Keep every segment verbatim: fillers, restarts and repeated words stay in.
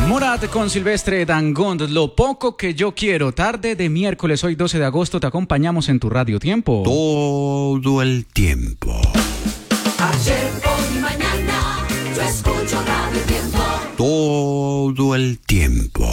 Morat con Silvestre Dangond, Lo poco que yo quiero. Tarde de miércoles, hoy doce de agosto, te acompañamos en tu Radio Tiempo. Todo el tiempo. Ayer, hoy y mañana, yo escucho Radio Tiempo. Todo el tiempo.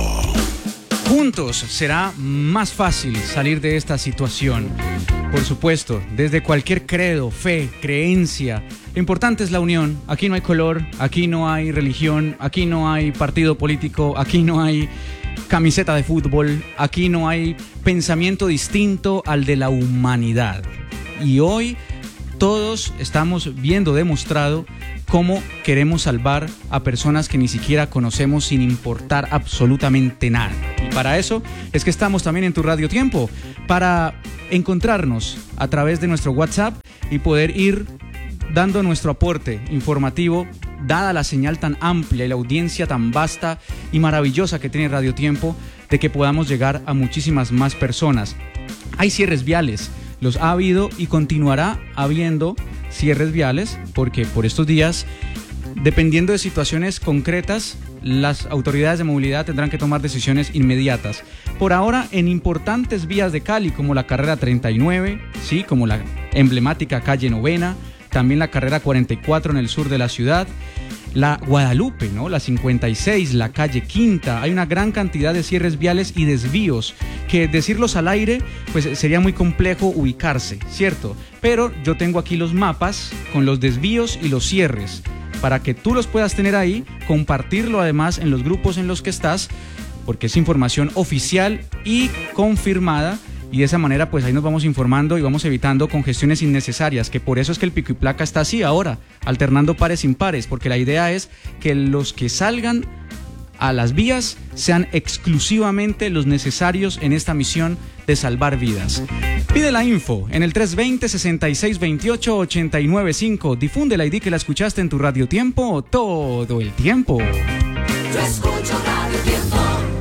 Juntos será más fácil salir de esta situación. Por supuesto, desde cualquier credo, fe, creencia. Lo importante es la unión. Aquí no hay color, aquí no hay religión, aquí no hay partido político, aquí no hay camiseta de fútbol, aquí no hay pensamiento distinto al de la humanidad. Y hoy todos estamos viendo demostrado cómo queremos salvar a personas que ni siquiera conocemos sin importar absolutamente nada. Y para eso es que estamos también en tu Radio Tiempo, para encontrarnos a través de nuestro WhatsApp y poder ir dando nuestro aporte informativo, dada la señal tan amplia y la audiencia tan vasta y maravillosa que tiene Radio Tiempo, de que podamos llegar a muchísimas más personas. Hay cierres viales, los ha habido y continuará habiendo cierres viales, porque por estos días, dependiendo de situaciones concretas, las autoridades de movilidad tendrán que tomar decisiones inmediatas. Por ahora, en importantes vías de Cali, como la carrera treinta y nueve, sí, como la emblemática calle Novena, también la carrera cuarenta y cuatro en el sur de la ciudad, la Guadalupe, ¿no? La cincuenta y seis, la calle Quinta. Hay una gran cantidad de cierres viales y desvíos que decirlos al aire pues sería muy complejo ubicarse, ¿cierto? Pero yo tengo aquí los mapas con los desvíos y los cierres para que tú los puedas tener ahí, compartirlo además en los grupos en los que estás, porque es información oficial y confirmada. Y de esa manera pues ahí nos vamos informando y vamos evitando congestiones innecesarias, que por eso es que el pico y placa está así ahora, alternando pares impares, porque la idea es que los que salgan a las vías sean exclusivamente los necesarios en esta misión de salvar vidas. Pide la info en el tres dos cero, seis seis dos ocho, ocho nueve cinco. Difunde la I D que la escuchaste en tu Radio Tiempo todo el tiempo. Yo escucho Radio Tiempo.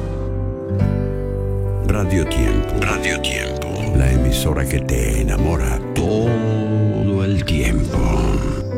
Radio Tiempo. Radio Tiempo. La emisora que te enamora todo el tiempo.